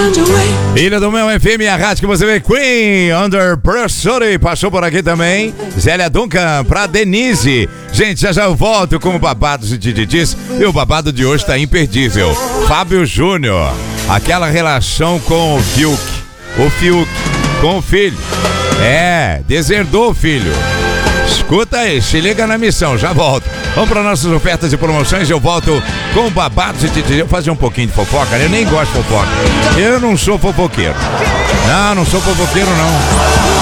Ilha do Mel FM, a rádio que você vê. Queen, Under Pressure, passou por aqui também. Zélia Duncan, pra Denise. Gente, já eu volto com o babado de Didis. E o babado de hoje tá imperdível. Fábio Júnior, aquela relação com o Fiuk com o filho. Deserdou o filho. Escuta aí, se liga na missão, já volto. Vamos para nossas ofertas e promoções, eu volto com babados e eu vou fazer um pouquinho de fofoca, né? Eu nem gosto de fofoca. Eu não sou fofoqueiro. Não sou fofoqueiro, não.